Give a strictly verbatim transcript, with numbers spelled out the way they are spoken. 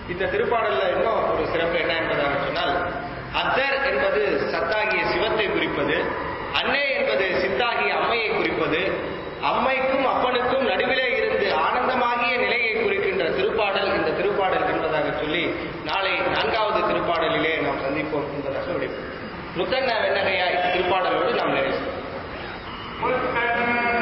இந்த திருப்பாடல்ல இன்னும் ஒரு சிறப்பு என்ன என்பதாக சொன்னால், அத்தர் என்பது சத்தாகிய சிவத்தை குறிப்பது, அன்னை என்பது சித்தாகிய அம்மையை குறிப்பது, அம்மைக்கும் அப்பனுக்கும் நடுவிலே இருந்து ஆனந்தமாகிய நிலையை குறிக்கின்ற திருப்பாடல் இந்த திருப்பாடல் என்பதாக சொல்லி நாளை நான்காவது திருப்பாடலிலே நாம் சந்திப்போம் என்பதாக முடிப்போம். முத்தன்ன வெண்ணகையாய் திருப்பாடலோடு நாம் நிறைவு